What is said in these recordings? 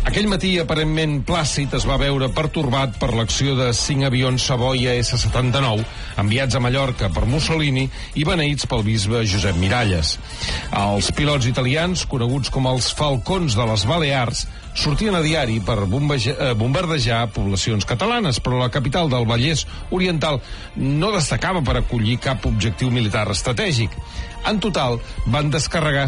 Aquell matí aparentment plàcid es va veure pertorbat per l'acció de 5 avions Savoia S-79 enviats a Mallorca per Mussolini i beneïts pel bisbe Josep Miralles. Els pilots italians, coneguts com els Falcons de les Balears, sortien a diari per bombardejar poblacions catalanes, però la capital del Vallès Oriental no destacava per acollir cap objectiu militar estratègic. En total, van descarregar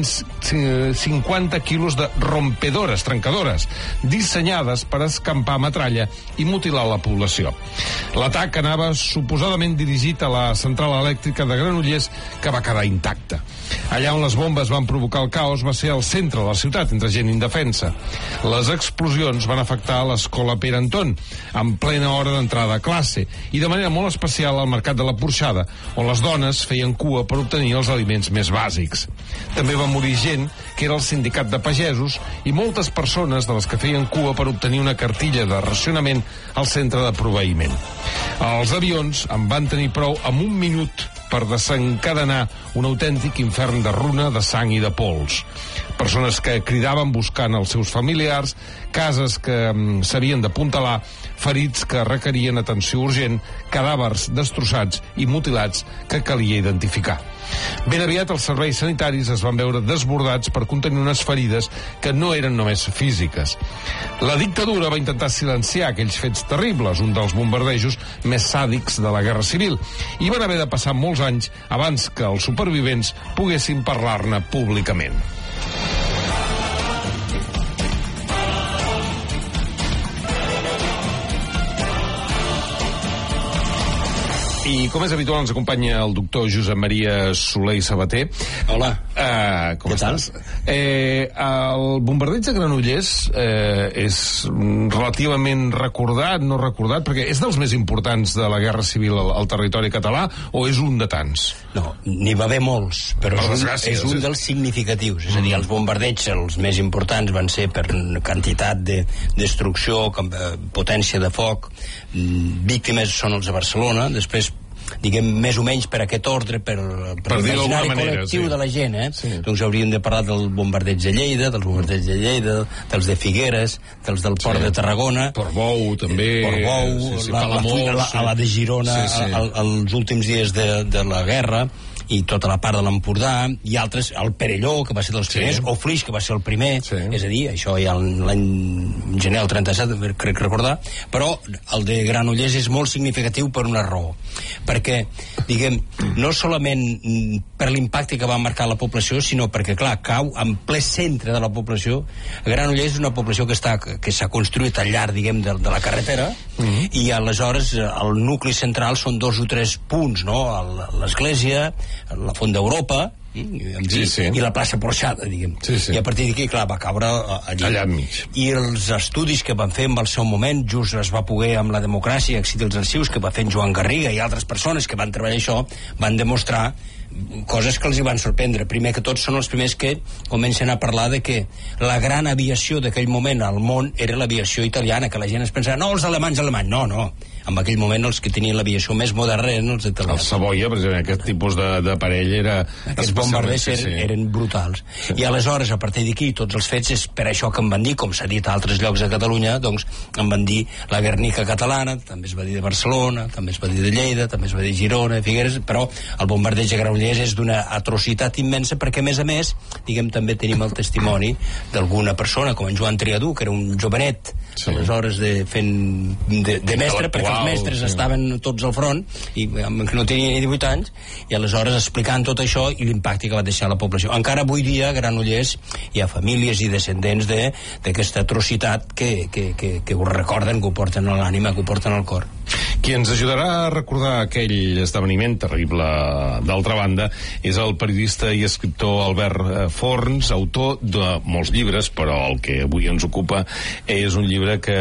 750 quilos de rompedores, trencadores, dissenyades per escampar metralla i mutilar la població. L'atac anava suposadament dirigit a la central elèctrica de Granollers, que va quedar intacta. Allà on les bombes van provocar el caos va ser al centre de la ciutat, entre gent indefensa. Les explosions van afectar l'escola Pere Anton, en plena hora d'entrada a classe, i de manera molt especial al mercat de la Porxada, on les dones feien cua per obtenir els aliments més bàsics. També va morir gent que era el sindicat de pagesos i moltes persones de les que feien cua per obtenir una cartilla de racionament al centre de proveïment. Els avions en van tenir prou amb un minut per desencadenar un autèntic infern de runa, de sang i de pols. Persones que cridaven buscant els seus familiars, cases que s'havien d'apuntalar, ferits que requerien atenció urgent, cadàvers destrossats i mutilats que calia identificar. Ben aviat els serveis sanitaris es van veure desbordats per contenir unes ferides que no eren només físiques. La dictadura va intentar silenciar aquells fets terribles, un dels bombardejos més sàdics de la Guerra Civil, i van haver de passar molts anys abans que els supervivents poguessin parlar-ne públicament. I com és habitual ens acompanya el doctor Josep Maria Soler i Sabater. Hola. Com estàs? El bombardeig de Granollers és relativament recordat, no recordat, perquè és dels més importants de la Guerra Civil al territori català, o és un de tants? No, n'hi va haver molts, però és un dels significatius. És a dir, els bombardeigs, els més importants, van ser per quantitat de destrucció, potència de foc. Víctimes són els de Barcelona, després diguem, més o menys per aquest ordre, per l'imaginari col·lectiu de la gent, doncs hauríem de parlar del bombardeig de Lleida, dels bombardeigs de Lleida, dels de Figueres, dels del Port de Tarragona, Portbou, també, a la de Girona, als últims dies de la guerra, i tota la part de l'Empordà, i altres, el Perelló, que va ser dels primers, o Flix, que va ser el primer, és a dir, això ja l'any gener del 37, crec recordar, però el de Granollers és molt significatiu per una raó, perquè, diguem, no solament per l'impacte que va marcar la població, sinó perquè, clar, cau en ple centre de la població. Granollers és una població que s'ha construït al llarg, diguem, de la carretera, i aleshores el nucli central són 2 o 3 punts, no? L'església, la Font d'Europa i la plaça Porxada, diguem. I a partir d'aquí, clar, va caure allà enmig. I els estudis que van fer en el seu moment, just es va poder amb la democràcia, accedir als arxius que va fer en Joan Garriga i altres persones que van treballar això, van demostrar coses que els hi van sorprendre. Primer que tot són els primers que comencen a parlar de que la gran aviació d'aquell moment al món era l'aviació italiana, que la gent es pensava, no, els alemanys, no. En aquell moment els que tenien l'aviació més moderna eren els italians. El Savoia, precisament, aquest tipus d'aparell era... Aquests bombarders eren brutals. I aleshores, a partir d'aquí, tots els fets és per això que em van dir, com s'ha dit a altres llocs de Catalunya, doncs em van dir la Guernica catalana, també es va dir de Barcelona, també es va dir de Lleida, també es va dir Girona, Figueres, però el bombardeig de Granollers és d'una atrocitat immensa, perquè a més, diguem, també tenim el testimoni d'alguna persona, com en Joan Triadú, que era un jovenet, aleshores fent de mestre, perquè els mestres estaven tots al front i que no tenien ni 18 anys, i aleshores explicant tot això i l'impacte que va deixar la població. Encara avui dia a Granollers hi ha famílies i descendents d'aquesta atrocitat que ho recorden, que ho porten a l'ànima, que ho porten al cor. Qui ens ajudarà a recordar aquell esdeveniment terrible, d'altra banda, és el periodista i escriptor Albert Forns, autor de molts llibres, però el que avui ens ocupa és un llibre que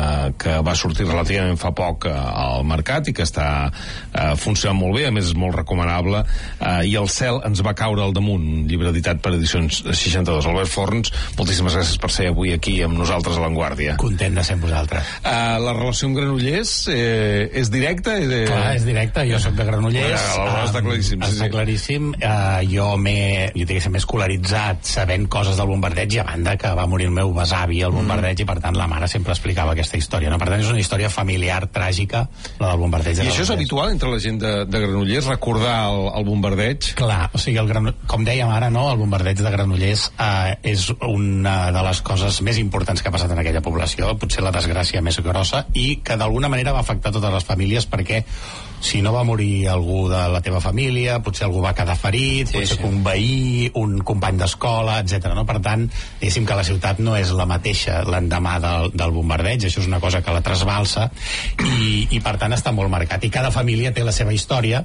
va sortir relativament fa poc al mercat i que està funcionant molt bé, a més és molt recomanable, i El cel ens va caure al damunt, un llibre editat per Edicions 62. Albert Forns, moltíssimes gràcies per ser avui aquí amb nosaltres a La Vanguardia. Content de ser amb vosaltres. La relació amb Granollers És directe? Clar, és directe, jo soc de Granollers. Està claríssim. Està claríssim. Jo m'he escolaritzat sabent coses del bombardeig, i a banda que va morir el meu besavi al bombardeig, i per tant la mare sempre explicava aquesta història, no? Per tant és una història familiar, tràgica, la del bombardeig de Granollers. I això és habitual entre la gent de Granollers, recordar el bombardeig? Clar, o sigui, com dèiem ara, no, el bombardeig de Granollers és una de les coses més importants que ha passat en aquella població, potser la desgràcia més grossa, i que d'alguna manera va afectar totes les famílies, perquè si no va morir algú de la teva família, potser algú va quedar ferit, potser que un veí, un company d'escola, etc. No? Per tant, diguéssim que la ciutat no és la mateixa l'endemà del bombardeig, això és una cosa que la trasbalsa, i per tant està molt marcat, i cada família té la seva història,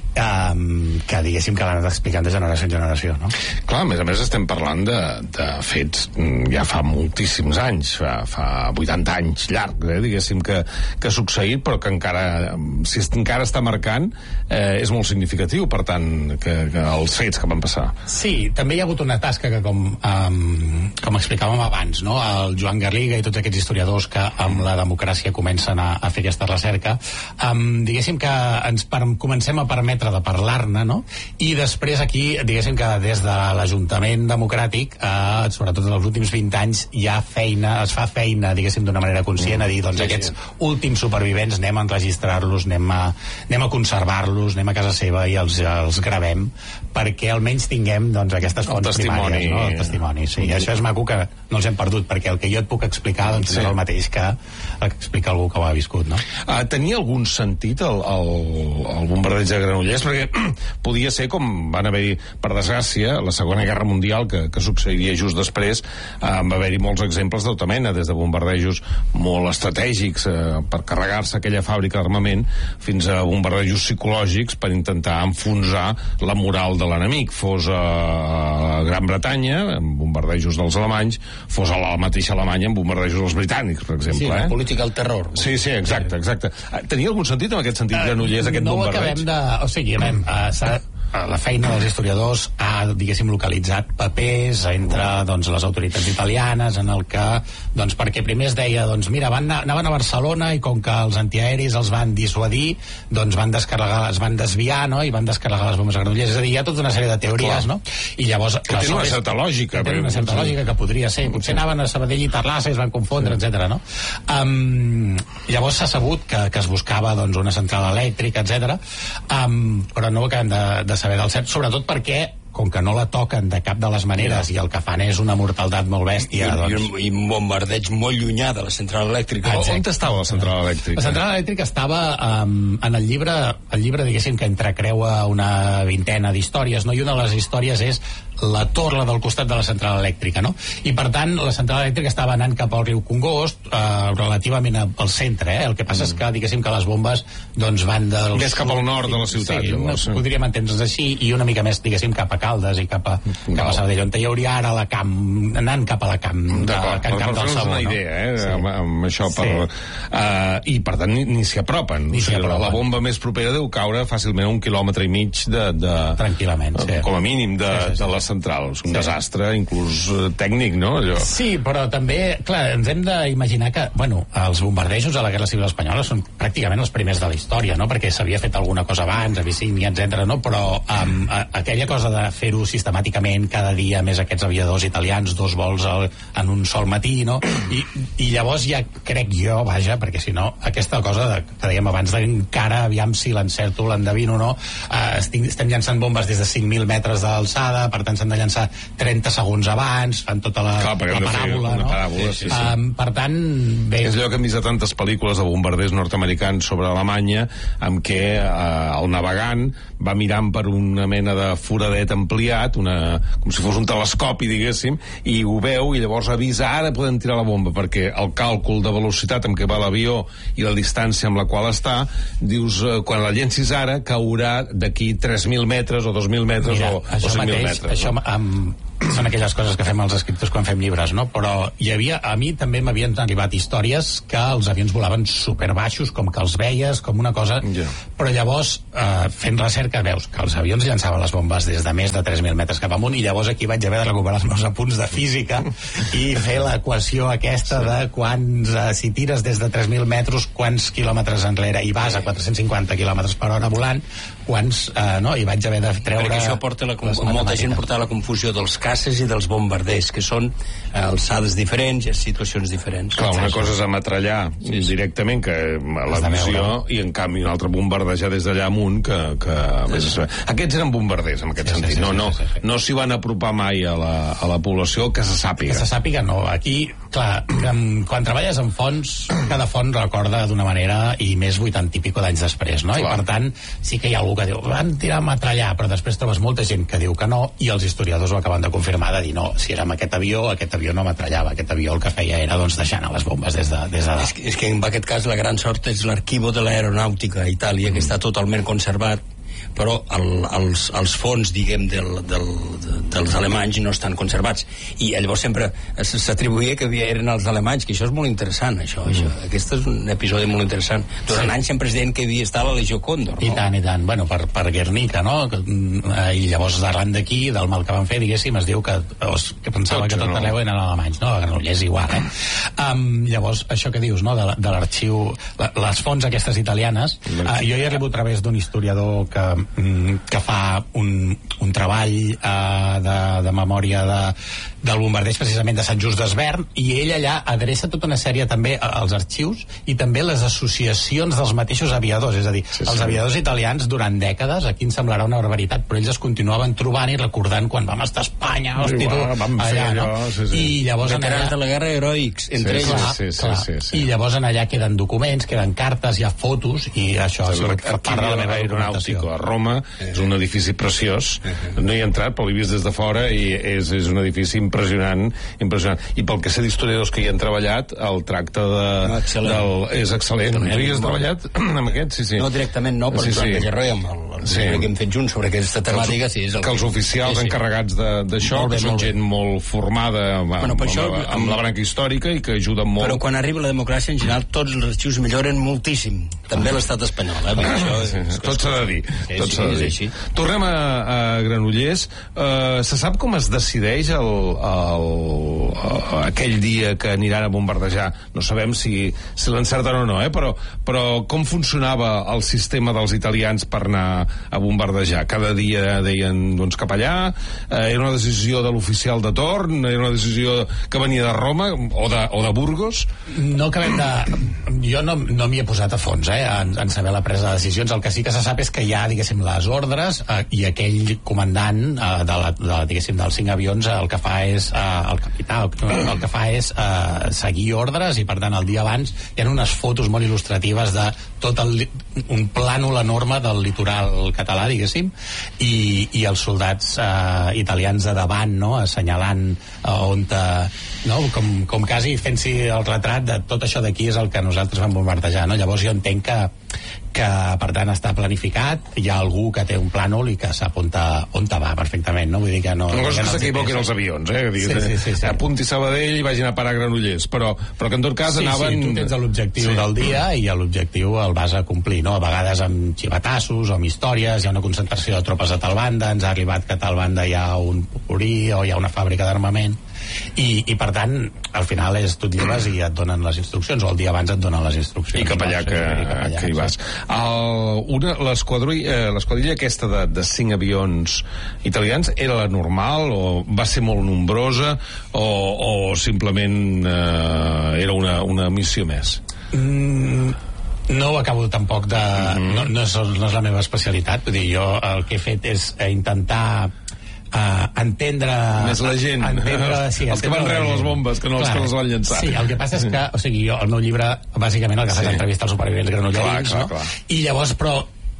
que diguéssim que l'han anat explicant de generació en generació, no? Clar, a més estem parlant de fets ja fa moltíssims anys, fa 80 anys llarg, diguéssim, que ha succeït, però que encara, si encara està marcant, és molt significatiu, per tant, que els fets que van passar. Sí, també hi ha hagut una tasca que, com explicàvem abans, no? El Joan Garriga i tots aquests historiadors que amb la democràcia comencen a fer aquesta recerca, diguéssim que ens comencem a permetre de parlar-ne, no? I després aquí, diguéssim que des de l'Ajuntament Democràtic, sobretot en els últims 20 anys, es fa feina, diguéssim, d'una manera conscient, a dir, doncs aquests últims supervivents anem a enregistrar-los, anem a conservar-los, anem a casa seva i els gravem, perquè almenys tinguem, doncs, aquestes fonts primàries, no? El testimoni, sí. I això és maco que no els hem perdut, perquè el que jo et puc explicar, doncs, és el mateix que explica algú que ho ha viscut, no? Tenia algun sentit el bombardeig de Granollers? Perquè podia ser, com van haver-hi, per desgràcia, la Segona Guerra Mundial, que succeiria just després, va haver-hi molts exemples de tota mena, des de bombardejos molt estratègics per carregar-se aquella fàbrica d'armament, fins a bombardejos psicològics per intentar enfonsar la moral de l'enemic, fos a Gran Bretanya, amb bombardejos dels alemanys, fos a la mateixa Alemanya amb bombardejos dels britànics, per exemple. Sí, la política del terror. Sí, exacte. Tenia algun sentit en aquest sentit, Granollers, aquest bombardeig? O sigui, la feina dels historiadors ha, diguéssim, localitzat papers entre, doncs, les autoritats italianes, en el que, doncs, perquè primer es deia, doncs, mira, anaven a Barcelona i com que els antiaeris els van dissuadir, doncs es van desviar, no?, i van descarregar les bombes a Granollers. És a dir, hi ha tota una sèrie de teories, no? I llavors... Que té una certa lògica. Que té una certa lògica, que podria ser. Potser anaven a Sabadell i Terrassa i es van confondre, etc. no? Llavors s'ha sabut que es buscava, doncs, una central elèctrica, etc. Però no ho acabem de saber del cert, sobretot perquè com que no la toquen de cap de les maneres i el que fan és una mortaldat molt bèstia, i un bombardeig molt llunyà de la central elèctrica. On estava la central elèctrica? La central elèctrica estava en el llibre, diguéssim, que entrecreua una vintena d'històries, no? I una de les històries és la torre del costat de la central elèctrica, no? I per tant la central elèctrica estava anant cap al riu Congost, relativament al centre, El que passa és que, diguéssim, que les bombes, doncs, van més cap al nord de la ciutat. Sí, podríem entendre's així, i una mica més, diguéssim, cap a Caldes i cap a Sabadell, on hi hauria ara la camp, anant cap a la camp del Sabó, una idea, amb això, i per tant ni s'hi apropen. La bomba més propera deu caure fàcilment a 1,5 quilòmetres tranquil·lament, com a mínim de la central. És un desastre, inclús tècnic, no? Sí, però també, clar, ens hem d'imaginar que, bueno, els bombardejos a la Guerra Civil Espanyola són pràcticament els primers de la història, no? Perquè s'havia fet alguna cosa abans, Abissínia, etc., no? Però aquella cosa de fer-ho sistemàticament cada dia, més aquests aviadors italians, 2 vols en un sol matí, no? I llavors ja crec jo, vaja, perquè si no, aquesta cosa que dèiem abans d'encara, aviam si l'encerto, l'endevino o no, estem llançant bombes des de 5.000 metres d'alçada, per tant s'han de llançar 30 segons abans, fan tota la paràbola, no? Sí. Per tant, bé... És allò que hem vist a tantes pel·lícules de bombarders nord-americans sobre Alemanya, amb què el navegant va mirant per una mena de foradet ampliat, com si fos un telescopi, diguéssim, i ho veu i llavors avisa, ara podem tirar la bomba, perquè el càlcul de velocitat amb què va l'avió i la distància amb la qual està, dius, quan la llencis ara caurà d'aquí 3.000 metres o 2.000 metres. Mira, o 5.000 metres. Això són aquelles coses que fem els escriptors quan fem llibres, no? Però a mi també m'havien arribat històries que els avions volaven superbaixos, com que els veies, com una cosa... Però llavors, fent recerca, veus que els avions llançaven les bombes des de més de 3.000 metres cap amunt, i llavors aquí vaig haver de recuperar els meus apunts de física i fer l'equació aquesta de quants, si tires des de 3.000 metres, quants quilòmetres enrere, i vas a 450 quilòmetres per hora volant, quants, no? I vaig haver de treure... Perquè això porta molta gent porta la confusió dels caces i dels bombarders, que són alçades diferents i situacions diferents. Clar, una cosa és ametrallar directament, que la visió, i en canvi un altre bombardejar des d'allà amunt, que aquests eren bombarders, en aquest sentit. No s'hi van apropar mai a la població, que se sàpiga. Que se sàpiga, no. Aquí, clar, quan treballes en fonts, cada font recorda d'una manera, i més 80 i pico d'anys després, no? I per tant, sí que hi ha algú que diu van tirar a metrallar, però després trobes molta gent que diu que no, i els historiadors ho acaben de confirmar, de dir no, si era amb aquest avió no metrallava, aquest avió el que feia era doncs deixar anar les bombes des de dalt. És que en aquest cas la gran sort és l'arquivo de l'aeronàutica a Itàlia, que està totalment conservat, però els fons, diguem, dels alemanys no estan conservats, i llavors sempre s'atribuïa que eren els alemanys, que això és molt interessant, això. Aquest és un episodi molt interessant. Durant anys sempre es deien que havia estat la Legió Còndor, no? I tant, bueno, per Guernica, no? I llavors arran d'aquí, del mal que van fer, diguéssim, es diu que pensava que tot arreu eren alemanys, no? A Granollers igual, llavors, això que dius, no? De l'arxiu, les fonts aquestes italianes, jo hi he arribat a través d'un historiador que fa un treball de memòria del bombardeig precisament de Sant Just d'Esvern, i ell allà adreça tota una sèrie també als arxius i també les associacions dels mateixos aviadors, és a dir, els aviadors italians durant dècades, aquí em semblarà una barbaritat, però ells es continuaven trobant i recordant quan vam estar a Espanya, allà, no? I llavors veterans de la guerra heroics, entre ells, i llavors en allà queden documents, queden cartes, hi ha fotos, i això és part de la meva documentació. A Roma és un edifici preciós, no hi he entrat però l'he vist des de fora i és un edifici impressionant, i pel que sé d'historiadors que hi han treballat, el tracte és excel·lent. Tu hi has treballat amb aquest? Sí. No directament no, però Joan Gallarro i amb el que hem fet junts sobre aquesta temàtica, que els oficials encarregats d'això, que són gent molt formada amb la branca històrica i que ajuden molt. Però quan arriba la democràcia, en general, tots els arxius milloren moltíssim, també l'estat espanyol, tot s'ha de dir. Tornem a Granollers. Se sap com es decideix aquell dia que aniran a bombardejar? No sabem si l'encerten o no, però com funcionava el sistema dels italians per anar a bombardejar? Cada dia deien doncs cap allà, era una decisió de l'oficial de torn, era una decisió que venia de Roma o de Burgos? No acabem de... Jo no m'hi he posat a fons en saber la presa de decisions. El que sí que se sap és que hi ha, diguéssim, les ordres, i aquell comandant diguéssim, dels 5 avions el que fa és el capità, el que fa és seguir ordres, i per tant el dia abans hi ha unes fotos molt il·lustratives de tot un plànol enorme del litoral català, diguéssim, i els soldats italians de davant, no? Assenyalant on com quasi fent-s'hi el retrat de tot això d'aquí és el que nosaltres vam bombardejar, no? Llavors jo entenc que per tant està planificat, hi ha algú que té un plànol i que sap on va perfectament, no? Vull dir que no... Una cosa és que s'equivoquen els avions, sí. Apunti Sabadell i vagin a parar a Granollers, però que en tot cas anaven... Sí, tu tens l'objectiu del dia i l'objectiu el vas a complir, no? A vegades amb xivatassos o amb històries, hi ha una concentració de tropes a tal banda, ens ha arribat que a tal banda hi ha un poporí o hi ha una fàbrica d'armament, i per tant al final tu et lleves i et donen les instruccions, o el dia abans et donen les instruccions, i cap allà que hi vas. L'esquadrilla aquesta de 5 avions italians era la normal o va ser molt nombrosa o simplement era una missió més? No ho acabo tampoc de... No és la meva especialitat, vull dir, jo el que he fet és intentar entendre més la gent, els que van rebre les bombes que no els que les van llançar. Sí, el que passa és que, o sigui, jo, el meu llibre bàsicament el que fa és entrevista als supervivents granollerencs, no? I llavors, però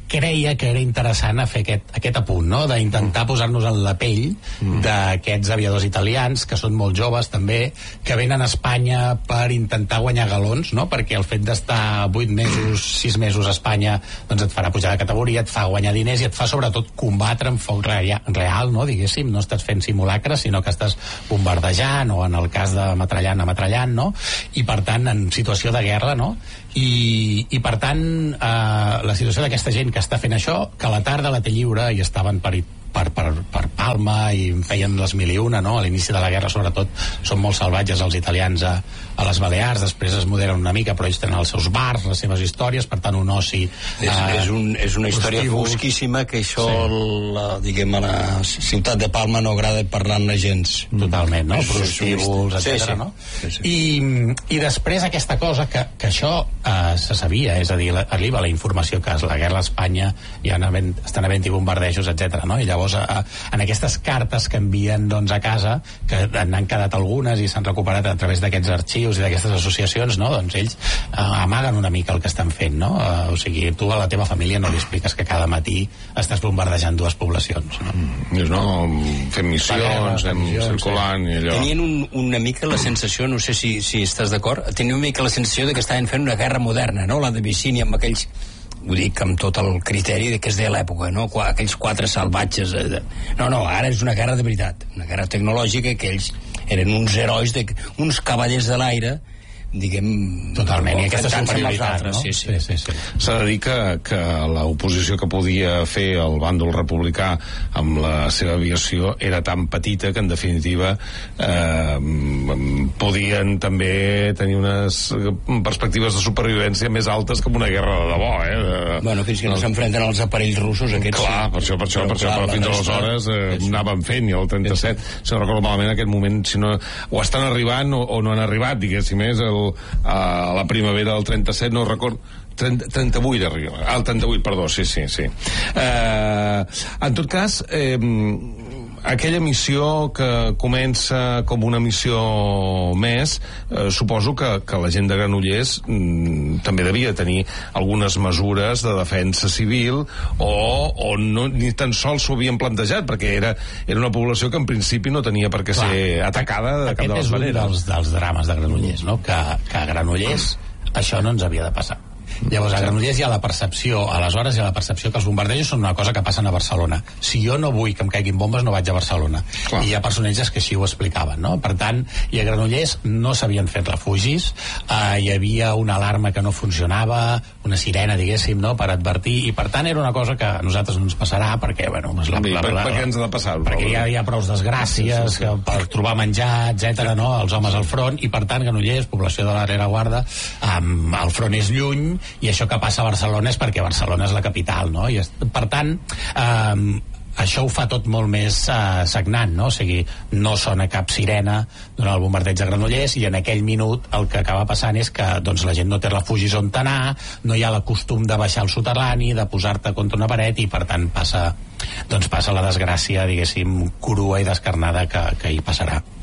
creia que era interessant fer aquest apunt, no? D'intentar posar-nos en la pell d'aquests aviadors italians, que són molt joves també, que venen a Espanya per intentar guanyar galons, no? Perquè el fet d'estar 8 mesos, 6 mesos a Espanya, doncs et farà pujar de categoria, et fa guanyar diners i et fa sobretot combatre en foc real, no? Diguéssim, no estàs fent simulacres, sinó que estàs bombardejant, o en el cas de metrallant, no? I per tant, en situació de guerra, no? I per tant, la situació d'aquesta gent que està fent això, que a la tarda la té lliure i estaven per Palma i feien les 1001, no? A l'inici de la guerra, sobretot, són molt salvatges els italians a les Balears, després es moderen una mica, però ells tenen els seus bars, les seves històries, per tant un oci és una història fosquíssima que això diguem, a la ciutat de Palma no agrada parlar-ne gens. Totalment, no? Prostíbuls, etc. no? I després aquesta cosa que això se sabia, és a dir, arriba la informació que a la guerra a Espanya estan havent-hi bombardejos, etc. no? I llavors en aquestes cartes que envien doncs a casa, que n'han quedat algunes i s'han recuperat a través d'aquests arxius i d'aquestes associacions, no? Doncs ells amaguen una mica el que estan fent, no? O sigui, tu a la teva família no li expliques que cada matí estàs bombardejant 2 poblacions, no? Dius, no, fem missions, anem circulant i allò. Tenien una mica la sensació, no sé si estàs d'acord, tenien una mica la sensació de que estaven fent una guerra moderna, no? La de Vicini amb aquells, ho dic amb tot el criteri que és de l'època, no? Aquells 4 salvatges. No, ara és una guerra de veritat, una guerra tecnològica, que ells eren uns herois, uns cavallers de l'aire, diguem... Totalment, i aquesta superioritat, no? Sí. S'ha de dir que l'oposició que podia fer el bàndol republicà amb la seva aviació era tan petita que en definitiva podien també tenir unes perspectives de supervivència més altes que una guerra de debò, Bueno, fins que no s'enfrenten als aparells russos aquests. Clar, per això, però fins aleshores anaven fent, i el 37, si no recordo malament, en aquest moment, si no, o estan arribant o no han arribat, diguéssim, a la primavera del 37, no recordo, 38 arriba, el 38, perdó, sí. En tot cas, aquella missió que comença com una missió més, suposo que la gent de Granollers també devia tenir algunes mesures de defensa civil, o no, ni tan sols s'ho havien plantejat, perquè era una població que en principi no tenia per què ser atacada de cap de les maneres. Aquest és un dels drames de Granollers, no? Que a Granollers això no ens havia de passar. Llavors a Granollers hi ha la percepció, aleshores hi ha la percepció que els bombardejos són una cosa que passen a Barcelona. Si jo no vull que em caiguin bombes, no vaig a Barcelona. Clar. I hi ha personatges que així ho explicaven, no? Per tant, i a Granollers no s'havien fet refugis, hi havia una alarma que no funcionava, una sirena, diguéssim, no?, per advertir, i per tant era una cosa que a nosaltres no ens passarà, perquè, bueno... Per què ens ha de passar? Perquè ja hi ha prou desgràcies, per trobar menjar, etc., no?, els homes al front, i per tant Granollers, població de la rereguarda, el front és lluny, i això que passa a Barcelona és perquè Barcelona és la capital, no? I per tant, això ho fa tot molt més sagnant, no? O sigui, no sona cap sirena durant el bombardeig de Granollers, i en aquell minut el que acaba passant és que doncs, la gent no té refugis on anar, no hi ha el costum de baixar al soterrani, de posar-te contra una paret, i per tant passa la desgràcia, diguéssim, crua i descarnada que hi passarà.